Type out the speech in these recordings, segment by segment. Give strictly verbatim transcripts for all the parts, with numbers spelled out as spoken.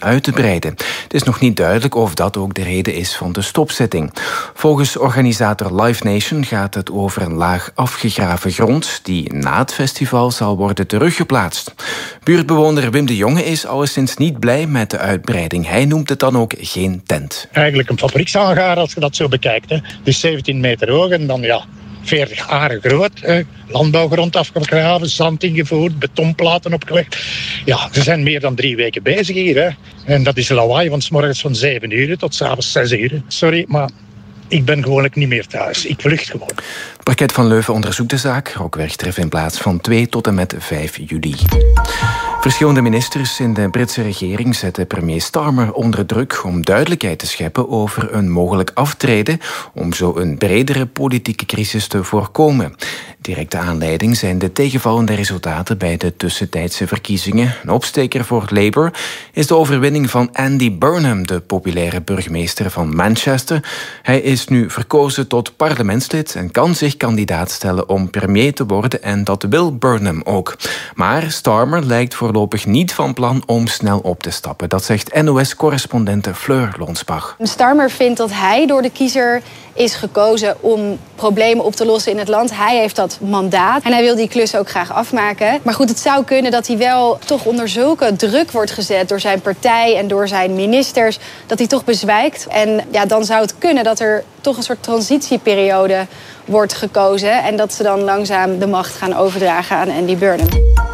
uit te breiden. Het is nog niet duidelijk of dat ook de reden is van de stopzetting. Volgens organisator Live Nation gaat het over een laag afgegraven grond die na het festival zal worden teruggeplaatst. Buurtbewoner Wim de Jonge is alleszins niet blij met de uitbreiding. Hij noemt het dan ook geen tent. Eigenlijk een fabriekshangaar als je dat zo bekijkt. Hè. Dus zeventien meter hoog en dan ja, veertig aren groot. Hè. Landbouwgrond afgegraven, zand ingevoerd, betonplaten opgelegd. Ja, ze zijn meer dan drie weken bezig hier. Hè. En dat is lawaai van 's morgens van zeven uur tot 's avonds zes uur. Sorry, maar ik ben gewoonlijk niet meer thuis. Ik vlucht gewoon. Het parket van Leuven onderzoekt de zaak. Rookwerktref in plaats van twee tot en met vijf juli. Verschillende ministers in de Britse regering zetten premier Starmer onder druk om duidelijkheid te scheppen over een mogelijk aftreden om zo een bredere politieke crisis te voorkomen. Directe aanleiding zijn de tegenvallende resultaten bij de tussentijdse verkiezingen. Een opsteker voor Labour is de overwinning van Andy Burnham, de populaire burgemeester van Manchester. Hij is nu verkozen tot parlementslid en kan zich kandidaat stellen om premier te worden en dat wil Burnham ook. Maar Starmer lijkt voorlopig niet van plan om snel op te stappen. Dat zegt N O S-correspondente Fleur Lonsbach. Starmer vindt dat hij door de kiezer is gekozen om problemen op te lossen in het land. Hij heeft dat mandaat en hij wil die klus ook graag afmaken. Maar goed, het zou kunnen dat hij wel toch onder zulke druk wordt gezet door zijn partij en door zijn ministers, dat hij toch bezwijkt. En ja, dan zou het kunnen dat er toch een soort transitieperiode wordt gekozen en dat ze dan langzaam de macht gaan overdragen aan Andy Burnham.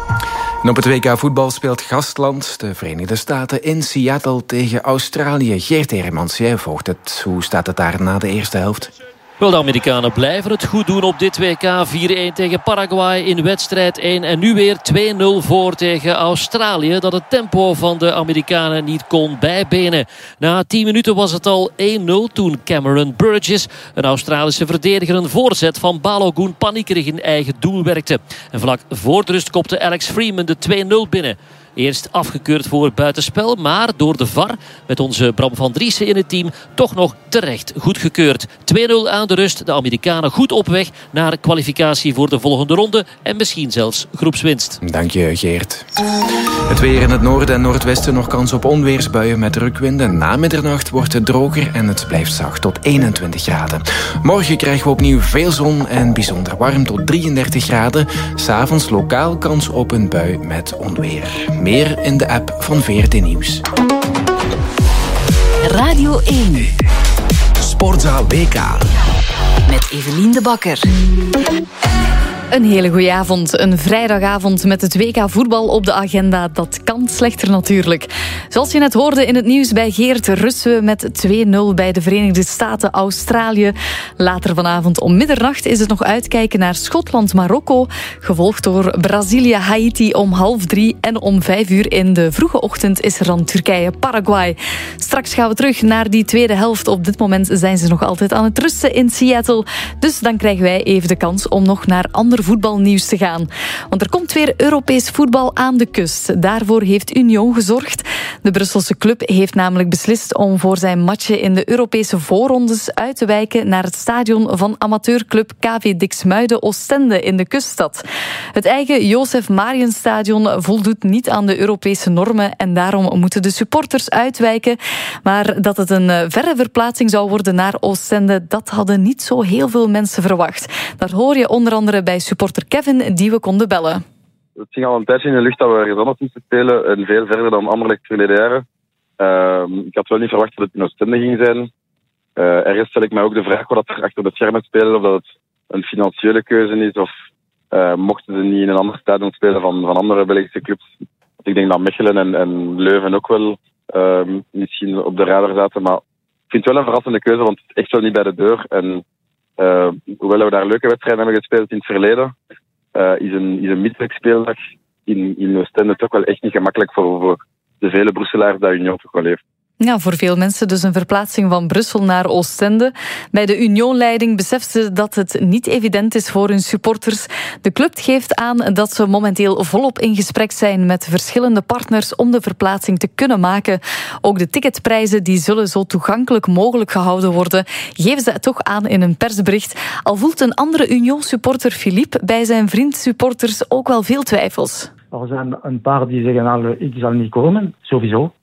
En op het W K voetbal speelt gastland de Verenigde Staten in Seattle tegen Australië. Geert Heremans, jij volgt het. Hoe staat het daar na de eerste helft? Wel, de Amerikanen blijven het goed doen op dit W K. vier-een tegen Paraguay in wedstrijd één. En nu weer twee nul voor tegen Australië. Dat het tempo van de Amerikanen niet kon bijbenen. Na tien minuten was het al één nul toen Cameron Burgess, een Australische verdediger, een voorzet van Balogun paniekerig in eigen doel werkte. En vlak voor de rust kopte Alex Freeman de twee nul binnen. Eerst afgekeurd voor buitenspel, maar door de V A R met onze Bram van Driessen in het team toch nog terecht goedgekeurd. twee nul aan de rust. De Amerikanen goed op weg naar kwalificatie voor de volgende ronde en misschien zelfs groepswinst. Dank je, Geert. Het weer in het noorden en noordwesten nog kans op onweersbuien met rukwinden. Na middernacht wordt het droger en het blijft zacht tot eenentwintig graden. Morgen krijgen we opnieuw veel zon en bijzonder warm tot drieëndertig graden. 'S Avonds lokaal kans op een bui met onweer. Meer in de app van V R T Nieuws. Radio één. Sportzaal W K. Met Evelien de Bakker. Een hele goeie avond. Een vrijdagavond met het W K voetbal op de agenda. Dat kan slechter natuurlijk. Zoals je net hoorde in het nieuws bij Geert, rusten we met twee nul bij de Verenigde Staten Australië. Later vanavond om middernacht is het nog uitkijken naar Schotland-Marokko, gevolgd door Brazilië-Haiti om half drie. En om vijf uur in de vroege ochtend is er dan Turkije-Paraguay. Straks gaan we terug naar die tweede helft. Op dit moment zijn ze nog altijd aan het rusten in Seattle. Dus dan krijgen wij even de kans om nog naar andere voetbalnieuws te gaan. Want er komt weer Europees voetbal aan de kust. Daarvoor heeft Union gezorgd. De Brusselse club heeft namelijk beslist om voor zijn matchen in de Europese voorrondes uit te wijken naar het stadion van amateurclub K V Diksmuide Oostende in de kuststad. Het eigen Josef Marienstadion voldoet niet aan de Europese normen en daarom moeten de supporters uitwijken. Maar dat het een verre verplaatsing zou worden naar Oostende, dat hadden niet zo heel veel mensen verwacht. Dat hoor je onder andere bij supporter Kevin, die we konden bellen. Het ging al een tijdje in de lucht dat we ergens anders moesten spelen en veel verder dan Anderlecht verleden jaren. Uh, ik had wel niet verwacht dat het in Oostende ging zijn. Uh, ergens stel ik mij ook de vraag wat er achter de schermen spelen, of dat het een financiële keuze is of uh, mochten ze niet in een ander stadion spelen van, van andere Belgische clubs. Want ik denk dat Mechelen en, en Leuven ook wel uh, misschien op de radar zaten, maar ik vind het wel een verrassende keuze, want het is echt wel niet bij de deur. En Uh, hoewel we daar leuke wedstrijden hebben gespeeld in het verleden, uh, is een, is een midweek speeldag in, in Oostende toch wel echt niet gemakkelijk voor, voor de vele Brusselaars dat Union toch wel heeft. Ja, voor veel mensen dus een verplaatsing van Brussel naar Oostende. Bij de Union-leiding beseffen ze dat het niet evident is voor hun supporters. De club geeft aan dat ze momenteel volop in gesprek zijn met verschillende partners om de verplaatsing te kunnen maken. Ook de ticketprijzen die zullen zo toegankelijk mogelijk gehouden worden, geven ze toch aan in een persbericht. Al voelt een andere Union-supporter, Philippe, bij zijn vriend-supporters ook wel veel twijfels. Er zijn een paar die zeggen, nou, ik zal niet komen, sowieso.